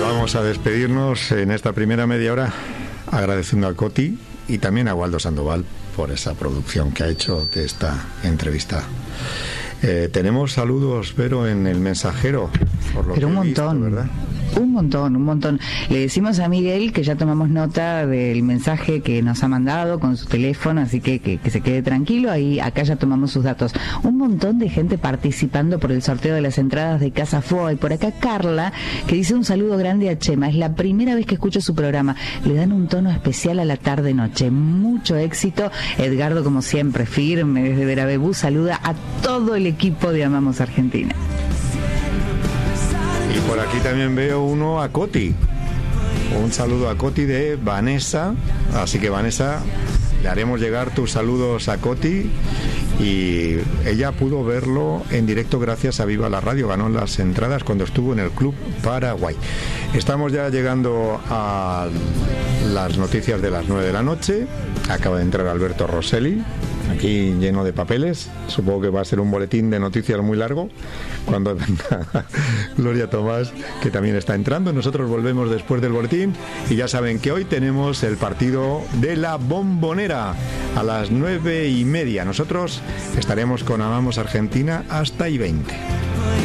vamos a despedirnos en esta primera media hora agradeciendo a Coti y también a Waldo Sandoval por esa producción que ha hecho de esta entrevista. Tenemos saludos, Vero, en el mensajero. Por lo pero que un montón, visto, ¿verdad? Un montón. Le decimos a Miguel que ya tomamos nota del mensaje que nos ha mandado con su teléfono, así que se quede tranquilo. Ahí acá ya tomamos sus datos. Un montón de gente participando por el sorteo de las entradas de Casa Foa. Y por acá Carla, que dice un saludo grande a Chema. Es la primera vez que escucho su programa. Le dan un tono especial a la tarde-noche. Mucho éxito. Edgardo, como siempre, firme desde Verabebú, saluda a todo el equipo de Amamos Argentina. Y por aquí también veo uno a Coti. Un saludo a Coti de Vanessa. Así que, Vanessa, le haremos llegar tus saludos a Coti. Y ella pudo verlo en directo gracias a Viva la Radio. Ganó las entradas cuando estuvo en el Club Paraguay. Estamos ya llegando a las noticias de las 9 de la noche. Acaba de entrar Alberto Rosselli, aquí lleno de papeles. Supongo que va a ser un boletín de noticias muy largo cuando venga Gloria Tomás, que también está entrando. Nosotros volvemos después del boletín y ya saben que hoy tenemos el partido de la Bombonera a las 9:30. Nosotros estaremos con Amamos Argentina hasta y 20.